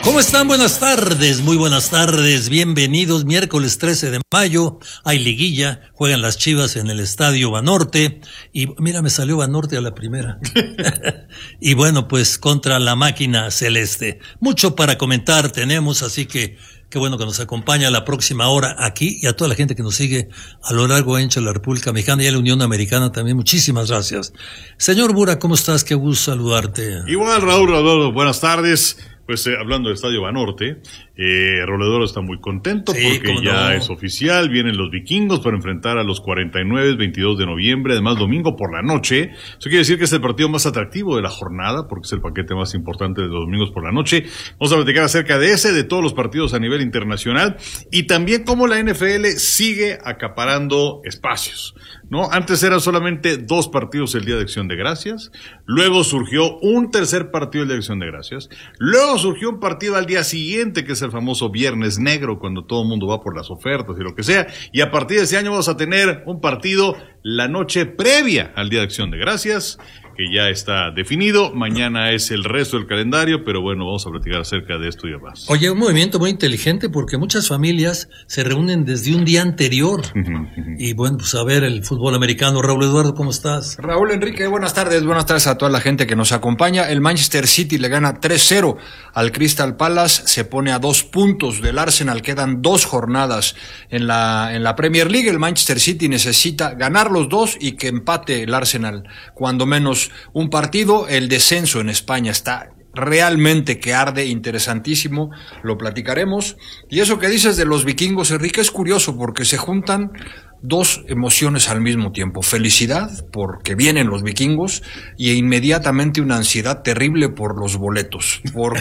¿Cómo están? Buenas tardes, muy buenas tardes, bienvenidos. Miércoles 13 de mayo, hay liguilla, juegan las Chivas en el Estadio Banorte, y mira, me salió Banorte a la primera. Y bueno, pues contra la máquina celeste. Mucho para comentar tenemos, así que qué bueno que nos acompaña la próxima hora aquí, y a toda la gente que nos sigue a lo largo y ancho de la República Mexicana y a la Unión Americana también. Muchísimas gracias. Señor Bura, ¿cómo estás? Qué gusto saludarte. Igual, Raúl, buenas tardes. Pues hablando del Estadio Banorte, Roledoro está muy contento porque ya es oficial, vienen los vikingos para enfrentar a los 49 el 22 de noviembre, además domingo por la noche. Eso quiere decir que es el partido más atractivo de la jornada, porque es el paquete más importante de los domingos por la noche. Vamos a platicar acerca de ese, de todos los partidos a nivel internacional, y también cómo la NFL sigue acaparando espacios, ¿no? Antes eran solamente 2 partidos el Día de Acción de Gracias, luego surgió un tercer partido el Día de Acción de Gracias, luego surgió un partido al día siguiente, que es el famoso Viernes Negro, cuando todo el mundo va por las ofertas y lo que sea, y a partir de ese año vamos a tener un partido la noche previa al Día de Acción de Gracias, que ya está definido. Mañana es el resto del calendario, pero bueno, vamos a platicar acerca de esto y demás. Oye, un movimiento muy inteligente, porque muchas familias se reúnen desde un día anterior. Y bueno, pues a ver el fútbol americano. Raúl Eduardo, ¿cómo estás? Raúl Enrique, buenas tardes a toda la gente que nos acompaña. El Manchester City le gana 3-0 al Crystal Palace, se pone a 2 puntos del Arsenal, quedan 2 jornadas en la Premier League. El Manchester City necesita ganar los 2 y que empate el Arsenal, cuando menos un partido. El descenso en España está realmente que arde, interesantísimo, lo platicaremos. Y eso que dices de los vikingos, Enrique, es curioso porque se juntan 2 emociones al mismo tiempo: felicidad porque vienen los vikingos y inmediatamente una ansiedad terrible por los boletos, porque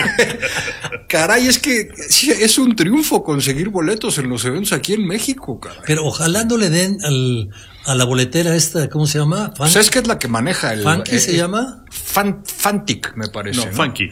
caray, es que sí, es un triunfo conseguir boletos en los eventos aquí en México, caray. Pero ojalá no le den a la boletera esta, ¿cómo se llama? Pues es que es la que maneja el... ¿Funky se llama? Fantic, me parece. No, Funky.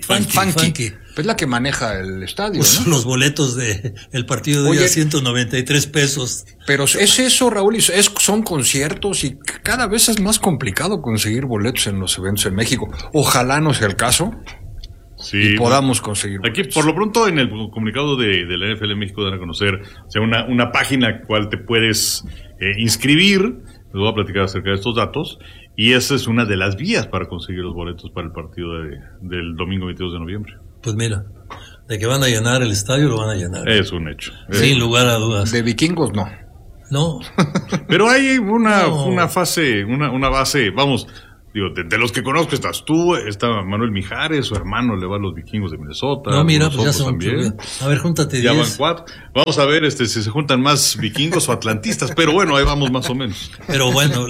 Es la que maneja el estadio, pues, ¿no? Los boletos de el partido de 193 pesos. Pero es eso, Raúl, son conciertos y cada vez es más complicado conseguir boletos en los eventos en México. Ojalá no sea el caso. Sí, y podamos conseguir boletos. Aquí, por lo pronto, en el comunicado de la NFL en México dan a conocer, o sea, una página cual te puedes inscribir. Les voy a platicar acerca de estos datos, y esa es una de las vías para conseguir los boletos para el partido del domingo 22 de noviembre. Pues mira, de que van a llenar el estadio, lo van a llenar. Es un hecho. Sin lugar a dudas. De vikingos, no. No. Pero hay una base, vamos, digo, de los que conozco estás tú, está Manuel Mijares, su hermano le va a los vikingos de Minnesota. No, mira, pues ya son también. A ver, júntate 10. Ya van 4. Vamos a ver si se juntan más vikingos o atlantistas, pero bueno, ahí vamos más o menos. Pero bueno,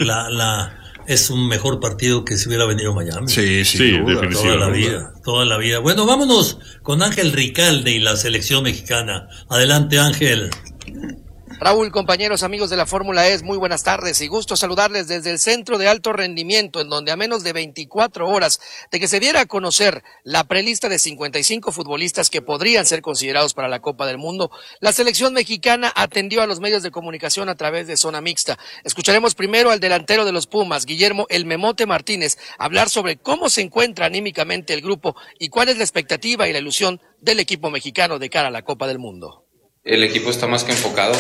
es un mejor partido que si hubiera venido Miami. Sí, definitivamente. Toda la vida. Bueno, vámonos con Ángel Ricalde y la selección mexicana. Adelante, Ángel. Raúl, compañeros, amigos de la Fórmula E, muy buenas tardes y gusto saludarles desde el Centro de Alto Rendimiento, en donde a menos de 24 horas de que se diera a conocer la prelista de 55 futbolistas que podrían ser considerados para la Copa del Mundo, la selección mexicana atendió a los medios de comunicación a través de Zona Mixta. Escucharemos primero al delantero de los Pumas, Guillermo El Memote Martínez, hablar sobre cómo se encuentra anímicamente el grupo y cuál es la expectativa y la ilusión del equipo mexicano de cara a la Copa del Mundo. El equipo está más que enfocado,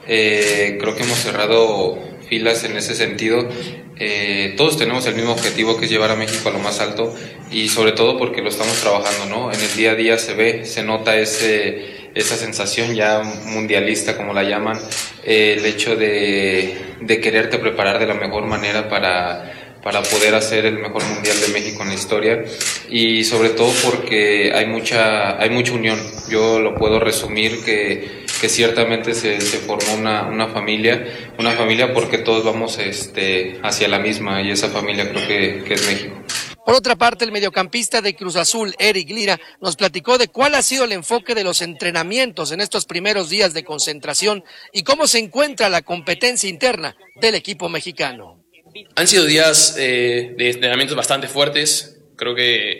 creo que hemos cerrado filas en ese sentido. Todos tenemos el mismo objetivo, que es llevar a México a lo más alto, y sobre todo porque lo estamos trabajando, ¿no? En el día a día se nota esa sensación ya mundialista, como la llaman, el hecho de quererte preparar de la mejor manera para poder hacer el mejor mundial de México en la historia, y sobre todo porque hay mucha unión. Yo lo puedo resumir que ciertamente se formó una familia porque todos vamos hacia la misma, y esa familia creo que es México. Por otra parte, el mediocampista de Cruz Azul, Eric Lira, nos platicó de cuál ha sido el enfoque de los entrenamientos en estos primeros días de concentración y cómo se encuentra la competencia interna del equipo mexicano. Han sido días de entrenamientos bastante fuertes, creo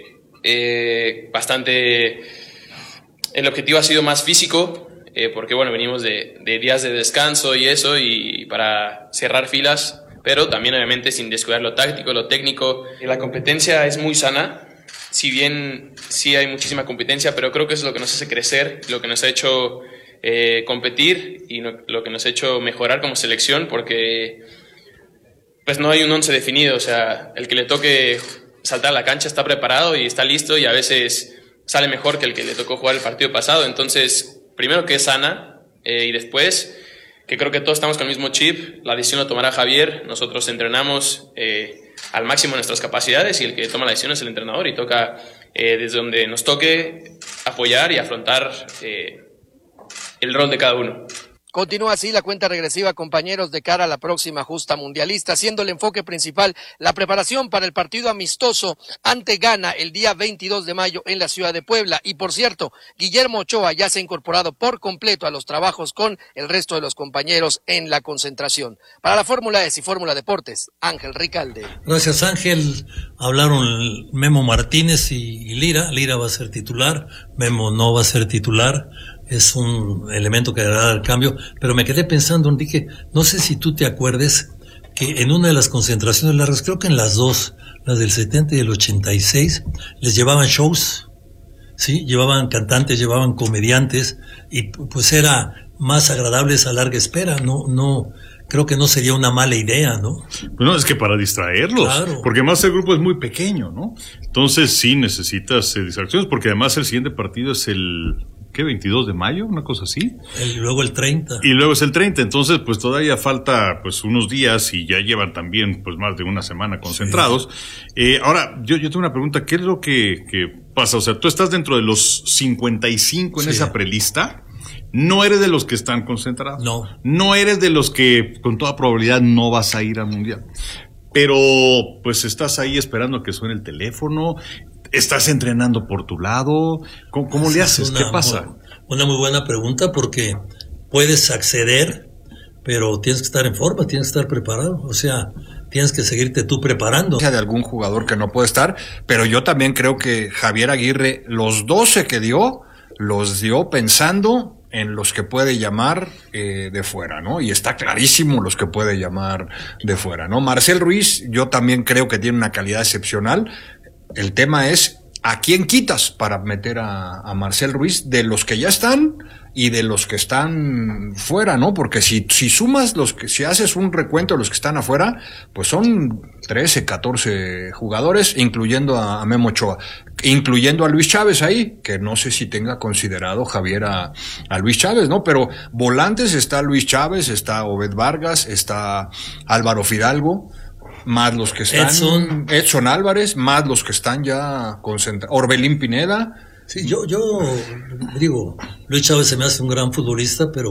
que bastante. El objetivo ha sido más físico, porque bueno, venimos de días de descanso y eso, y para cerrar filas, pero también obviamente sin descuidar lo táctico, lo técnico. La competencia es muy sana, si bien sí hay muchísima competencia, pero creo que es lo que nos hace crecer, lo que nos ha hecho competir y lo que nos ha hecho mejorar como selección, porque pues no hay un 11 definido, o sea, el que le toque saltar a la cancha está preparado y está listo, y a veces sale mejor que el que le tocó jugar el partido pasado. Entonces, primero que es sana, y después que creo que todos estamos con el mismo chip. La decisión lo tomará Javier, nosotros entrenamos al máximo nuestras capacidades, y el que toma la decisión es el entrenador, y toca desde donde nos toque apoyar y afrontar el rol de cada uno. Continúa así la cuenta regresiva, compañeros, de cara a la próxima justa mundialista, siendo el enfoque principal la preparación para el partido amistoso ante Ghana el día 22 de mayo en la ciudad de Puebla. Y por cierto, Guillermo Ochoa ya se ha incorporado por completo a los trabajos con el resto de los compañeros en la concentración. Para la Fórmula S y Fórmula Deportes, Ángel Ricalde. Gracias, Ángel. Hablaron Memo Martínez y Lira. Lira va a ser titular, Memo no va a ser titular. Es un elemento que hará el cambio, pero me quedé pensando, Enrique, no sé si tú te acuerdes que en una de las concentraciones largas, creo que en las dos, las del 70 y el 86, les llevaban shows, ¿sí? Llevaban cantantes, llevaban comediantes, y pues era más agradable esa larga espera, no, creo que no sería una mala idea, ¿no? Bueno, es que para distraerlos, claro, porque además el grupo es muy pequeño, ¿no? Entonces sí necesitas distracciones, porque además el siguiente partido es el... ¿Qué? ¿22 de mayo? Una cosa así. Y luego el 30. Y luego es el 30, entonces pues todavía falta pues unos días, y ya llevan también pues más de una semana concentrados. Sí. Ahora, yo tengo una pregunta, ¿qué es lo que pasa? O sea, tú estás dentro de los 55 en esa prelista, no eres de los que están concentrados. No eres de los que con toda probabilidad no vas a ir al Mundial. Pero pues estás ahí esperando a que suene el teléfono. ¿Estás entrenando por tu lado? ¿Cómo le haces? ¿Qué pasa? Una muy buena pregunta, porque puedes acceder, pero tienes que estar en forma, tienes que estar preparado. O sea, tienes que seguirte tú preparando. De algún jugador que no puede estar, pero yo también creo que Javier Aguirre, los 12 que dio, los dio pensando en los que puede llamar de fuera, ¿no? Y está clarísimo los que puede llamar de fuera, ¿no? Marcel Ruiz, yo también creo que tiene una calidad excepcional. El tema es, ¿a quién quitas para meter a Marcel Ruiz de los que ya están y de los que están fuera, ¿no? Porque si sumas si haces un recuento de los que están afuera, pues son 13, 14 jugadores, incluyendo a Memo Ochoa, incluyendo a Luis Chávez ahí, que no sé si tenga considerado Javier a Luis Chávez, ¿no? Pero volantes está Luis Chávez, está Obed Vargas, está Álvaro Fidalgo, más los que están Edson Álvarez, más los que están ya concentrados, Orbelín Pineda. Sí, yo digo, Luis Chávez se me hace un gran futbolista, pero